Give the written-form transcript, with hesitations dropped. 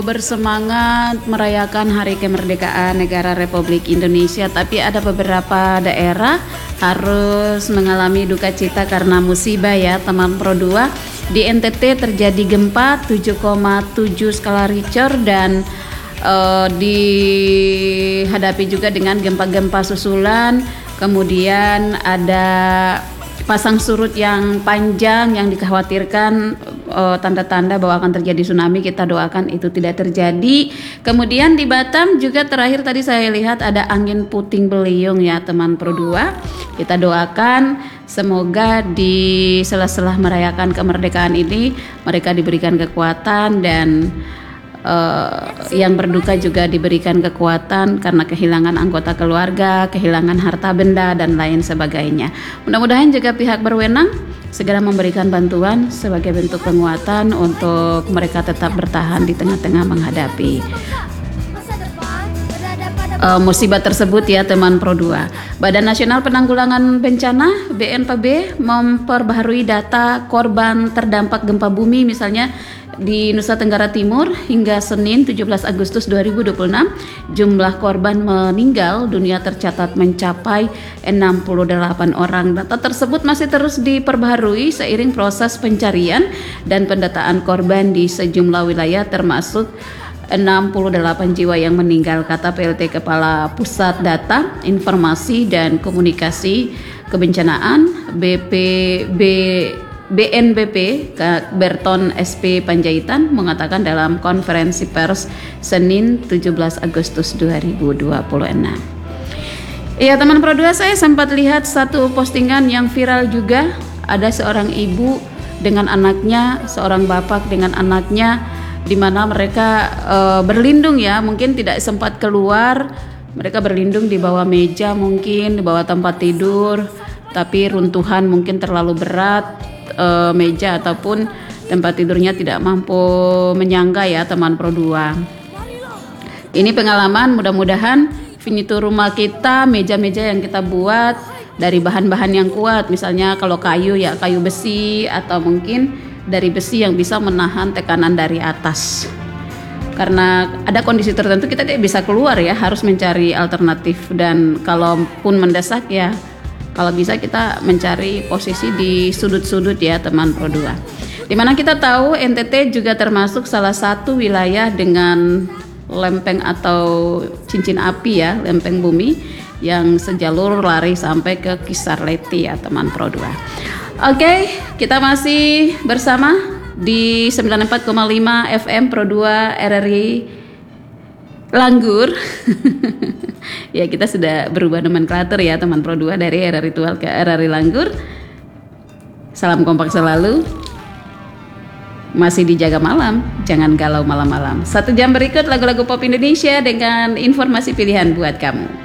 Bersemangat merayakan Hari Kemerdekaan Negara Republik Indonesia, tapi ada beberapa daerah harus mengalami duka cita karena musibah ya teman Pro 2. Di NTT terjadi gempa 7,7 skala Richter dan dihadapi juga dengan gempa-gempa susulan. Kemudian ada pasang surut yang panjang yang dikhawatirkan tanda-tanda bahwa akan terjadi tsunami. Kita doakan itu tidak terjadi. Kemudian di Batam juga terakhir tadi saya lihat ada angin puting beliung ya teman Pro 2. Kita doakan semoga di sela-sela merayakan kemerdekaan ini mereka diberikan kekuatan dan yang berduka juga diberikan kekuatan karena kehilangan anggota keluarga, kehilangan harta benda dan lain sebagainya. Mudah-mudahan juga pihak berwenang segera memberikan bantuan sebagai bentuk penguatan untuk mereka tetap bertahan di tengah-tengah menghadapi musibah tersebut ya teman Pro 2. Badan Nasional Penanggulangan Bencana BNPB memperbaharui data korban terdampak gempa bumi misalnya di Nusa Tenggara Timur hingga Senin 17 Agustus 2026 jumlah korban meninggal dunia tercatat mencapai 68 orang. Data tersebut masih terus diperbaharui seiring proses pencarian dan pendataan korban di sejumlah wilayah termasuk 68 jiwa yang meninggal, kata PLT Kepala Pusat Data, Informasi dan Komunikasi Kebencanaan BNPB Berton SP Panjaitan mengatakan dalam konferensi pers Senin 17 Agustus 2026. Ya teman Pro 2, saya sempat lihat satu postingan yang viral juga. Ada seorang ibu dengan anaknya, seorang bapak dengan anaknya, di mana mereka berlindung ya, mungkin tidak sempat keluar. Mereka berlindung di bawah meja, mungkin di bawah tempat tidur, tapi runtuhan mungkin terlalu berat, meja ataupun tempat tidurnya tidak mampu menyangga ya teman Pro 2. Ini pengalaman, mudah-mudahan furnitur rumah kita, meja-meja yang kita buat dari bahan-bahan yang kuat, misalnya kalau kayu ya kayu besi atau mungkin dari besi yang bisa menahan tekanan dari atas. Karena ada kondisi tertentu kita tidak bisa keluar ya, harus mencari alternatif, dan kalaupun mendesak ya kalau bisa kita mencari posisi di sudut-sudut ya teman Pro 2. Dimana kita tahu NTT juga termasuk salah satu wilayah dengan lempeng atau cincin api ya, lempeng bumi yang sejalur lari sampai ke Kisar Leti ya teman Pro 2. Oke, kita masih bersama di 94,5 FM Pro 2 RRI Langgur. Ya, kita sudah berubah nomenklatur ya teman Pro 2 dari RRI Tual ke RRI Langgur. Salam kompak selalu. Masih dijaga malam, jangan galau malam-malam. 1 jam berikut lagu-lagu pop Indonesia dengan informasi pilihan buat kamu.